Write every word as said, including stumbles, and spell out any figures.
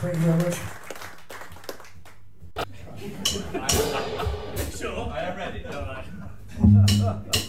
Thank you very much. Sure, I am ready.